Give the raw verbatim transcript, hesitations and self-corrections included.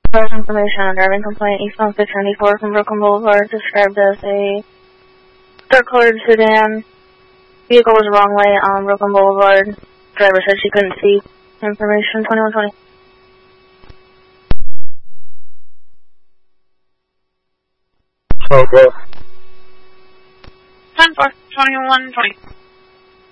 First information on driving complaint, eastbound six ninety-four from Brooklyn Boulevard, described as a dark-colored sedan. Vehicle was the wrong way on Brooklyn Boulevard. Driver said she couldn't see. Information twenty-one twenty. Okay. ten four, twenty-one twenty.